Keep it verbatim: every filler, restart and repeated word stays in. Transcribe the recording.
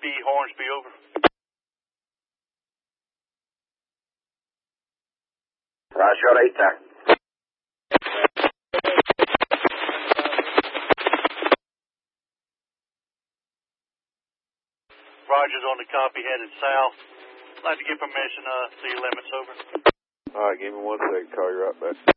fifty, Hornsby, over. Roger, short eight there. Roger's on the copy, headed south. I'd like to get permission, uh, see your limits, over. Alright, give me one second, call you right back.